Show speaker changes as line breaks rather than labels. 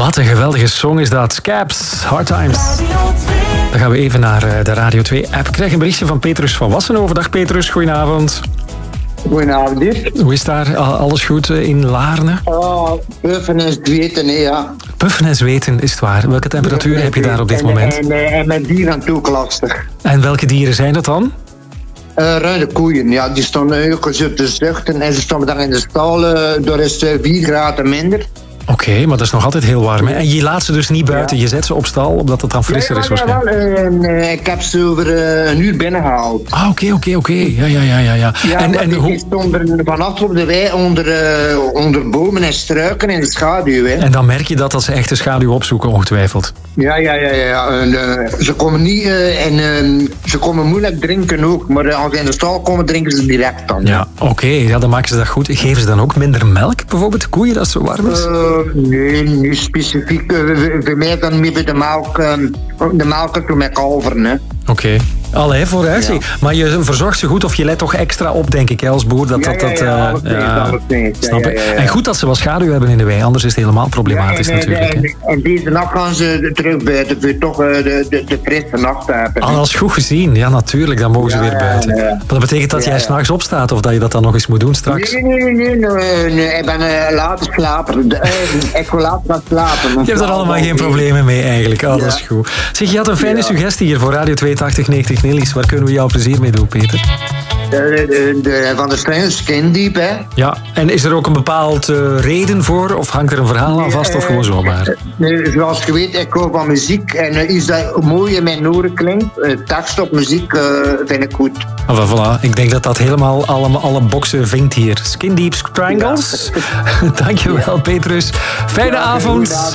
Wat een geweldige song is dat. Scabs, Hard Times. Dan gaan we even naar de Radio 2-app. Ik krijg een berichtje van Petrus van Wassenhoven. Dag Petrus, goedenavond.
Goedenavond, Dirk.
Hoe is daar? Alles goed in Laarne?
Puffen en zweten, nee, ja.
Puffen en zweten, is het waar. Welke temperatuur heb je daar op dit moment?
En met dieren toe lastig.
En welke dieren zijn dat dan?
Ruine koeien, ja, die stonden ook op te zuchten en ze stonden dan in de stal. Door is 4 graden minder.
Oké, maar dat is nog altijd heel warm. Hè? En je laat ze dus niet buiten, je zet ze op stal, omdat het dan frisser is waarschijnlijk.
Ik heb ze over een uur binnengehaald.
Ah, oké. Ja.
En die stonden vanaf op de wei onder bomen en struiken in de schaduw. Hè.
En dan merk je dat ze echt de schaduw opzoeken, ongetwijfeld.
Ja. Ze komen niet ze komen moeilijk drinken ook, maar als ze in de stal komen, drinken ze direct dan.
Ja, oké, dan maken ze dat goed. Geven ze dan ook minder melk, bijvoorbeeld, de koeien, als het zo warm is?
Nee, niet specifiek. Voor mij dan meer bij de melk toe met kalveren. Hè.
Oké. Allee, vooruit. Ja. Maar je verzorgt ze goed of je let toch extra op, denk ik, hè, als boer. Snap ik. En goed dat ze wat schaduw hebben in de wei, anders is het helemaal problematisch natuurlijk.
En deze nacht gaan ze terug buiten voor toch de frisse nacht te hebben.
Dat is goed gezien. Ja, natuurlijk, dan mogen ze weer buiten. Maar dat betekent dat jij 's nachts opstaat of dat je dat dan nog eens moet doen straks?
Nee. Ik ben later slapen. Ik wil later gaan slapen.
Je hebt er allemaal geen problemen mee eigenlijk. Dat is goed. Zeg, je had een fijne suggestie hier voor Radio 8290 Nillies. Waar kunnen we jouw plezier mee doen, Peter?
Van de strenge Skin Deep, hè?
Ja, en is er ook een bepaald reden voor? Of hangt er een verhaal aan vast of gewoon zomaar?
Zoals je weet, ik hou van muziek. En iets dat mooi in mijn oren klinkt, tekst op muziek, vind ik goed.
Voilà. Ik denk dat dat helemaal alle boxen vindt hier. Skin Deep Strangles. Dankjewel, Petrus. Fijne avond.